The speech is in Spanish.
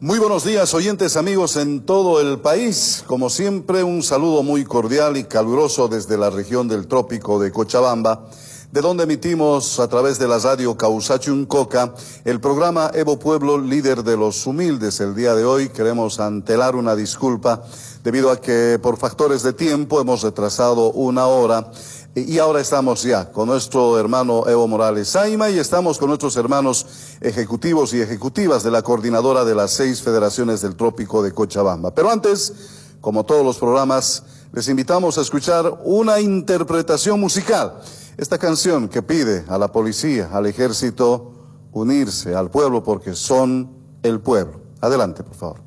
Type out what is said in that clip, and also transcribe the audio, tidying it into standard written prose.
Muy buenos días, oyentes, amigos en todo el país. Como siempre, un saludo muy cordial y caluroso desde la región del trópico de Cochabamba, de donde emitimos a través de la radio Causachuncoca el programa Evo Pueblo, líder de los humildes. El día de hoy queremos antelar una disculpa debido a que por factores de tiempo hemos retrasado una hora. Y ahora estamos ya con nuestro hermano Evo Morales Saima y estamos con nuestros hermanos ejecutivos y ejecutivas de la coordinadora de las 6 federaciones del trópico de Cochabamba. Pero antes, como todos los programas, les invitamos a escuchar una interpretación musical. Esta canción que pide a la policía, al ejército, unirse al pueblo porque son el pueblo. Adelante, por favor.